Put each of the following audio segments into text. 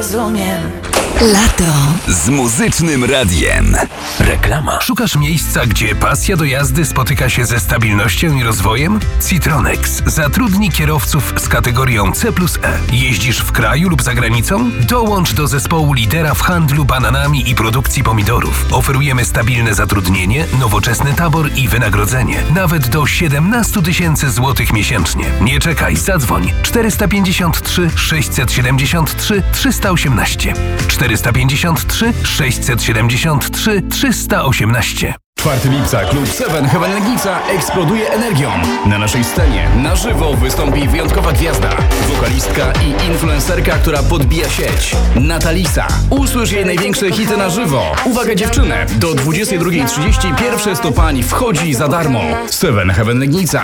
rozumiem. Lato z Muzycznym Radiem. Reklama. Szukasz miejsca, gdzie pasja do jazdy spotyka się ze stabilnością i rozwojem? Citronex zatrudni kierowców z kategorią C+E. Jeździsz w kraju lub za granicą? Dołącz do zespołu lidera w handlu bananami i produkcji pomidorów. Oferujemy stabilne zatrudnienie, nowoczesny tabor i wynagrodzenie. Nawet do 17 000 złotych miesięcznie. Nie czekaj, zadzwoń. 453 673 318. 453 673 318. 4 lipca klub Seven Heaven Legnica eksploduje energią. Na naszej scenie na żywo wystąpi wyjątkowa gwiazda, wokalistka i influencerka, która podbija sieć. Natalisa. Usłysz jej największe hity na żywo. Uwaga dziewczyny, do 22:30 pierwsze 100 pań wchodzi za darmo. Seven Heaven Legnica.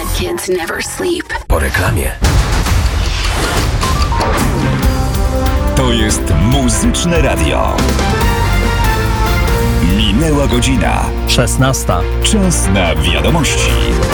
Po reklamie. To jest Muzyczne Radio. Minęła godzina 16. Czas na wiadomości.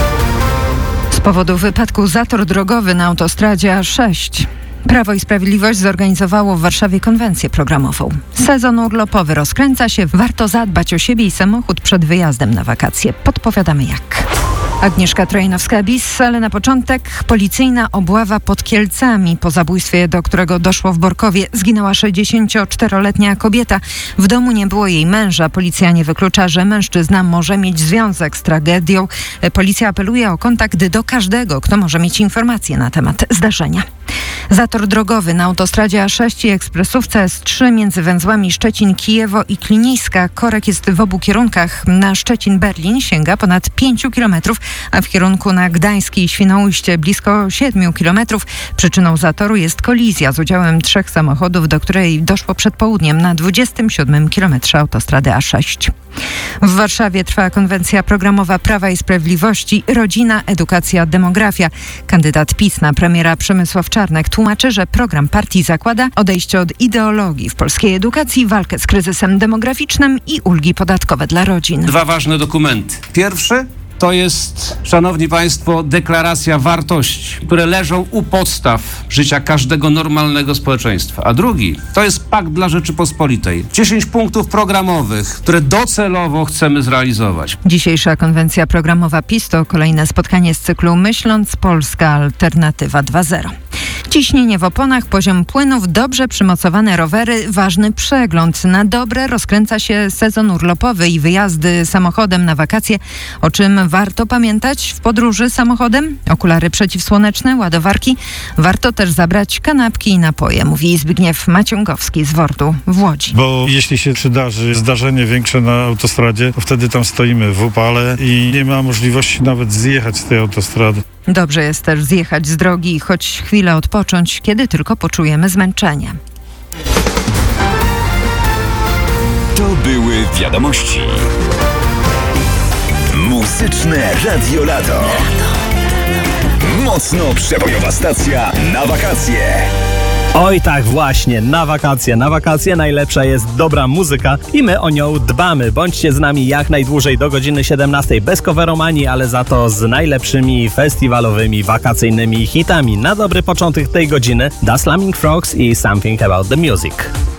z powodu wypadku zator drogowy na autostradzie A6. Prawo i Sprawiedliwość zorganizowało w Warszawie konwencję programową. Sezon urlopowy rozkręca się, warto zadbać o siebie i samochód przed wyjazdem na wakacje. Podpowiadamy jak. Agnieszka Trojnowska-Bis, ale na początek policyjna obława pod Kielcami. Po zabójstwie, do którego doszło w Borkowie, zginęła 64-letnia kobieta. W domu nie było jej męża. Policja nie wyklucza, że mężczyzna może mieć związek z tragedią. Policja apeluje o kontakt do każdego, kto może mieć informacje na temat zdarzenia. Zator drogowy na autostradzie A6 i ekspresówce S3 między węzłami Szczecin-Kijewo i Kliniska. Korek jest w obu kierunkach. Na Szczecin-Berlin sięga ponad 5 km, a w kierunku na Gdańsk i Świnoujście blisko 7 km. Przyczyną zatoru jest kolizja z udziałem 3 samochodów, do której doszło przed południem na 27 kilometrze autostrady A6. W Warszawie trwa konwencja programowa Prawa i Sprawiedliwości Rodzina, Edukacja, Demografia. Kandydat PiS na premiera Przemysław Czarnek tłumaczy, że program partii zakłada odejście od ideologii w polskiej edukacji, walkę z kryzysem demograficznym i ulgi podatkowe dla rodzin. 2 ważne dokumenty. Pierwszy to jest, szanowni państwo, deklaracja wartości, które leżą u podstaw życia każdego normalnego społeczeństwa. A drugi to jest pakt dla Rzeczypospolitej. 10 punktów programowych, które docelowo chcemy zrealizować. Dzisiejsza konwencja programowa PiS to kolejne spotkanie z cyklu Myśląc Polska Alternatywa 2.0. Ciśnienie w oponach, poziom płynów, dobrze przymocowane rowery, ważny przegląd. Na dobre rozkręca się sezon urlopowy i wyjazdy samochodem na wakacje. O czym warto pamiętać w podróży samochodem? Okulary przeciwsłoneczne, ładowarki. Warto też zabrać kanapki i napoje, mówi Zbigniew Maciągowski z WORD-u w Łodzi. Bo jeśli się przydarzy zdarzenie większe na autostradzie, to wtedy tam stoimy w upale i nie ma możliwości nawet zjechać z tej autostrady. Dobrze jest też zjechać z drogi i choć chwilę odpocząć, kiedy tylko poczujemy zmęczenie. To były wiadomości. Muzyczne Radio Lato. Mocno przebojowa stacja na wakacje. Oj tak właśnie, na wakacje. Na wakacje najlepsza jest dobra muzyka i my o nią dbamy. Bądźcie z nami jak najdłużej do godziny 17 bez coveromanii, ale za to z najlepszymi festiwalowymi, wakacyjnymi hitami. Na dobry początek tej godziny The Slamming Frogs i Something About the Music.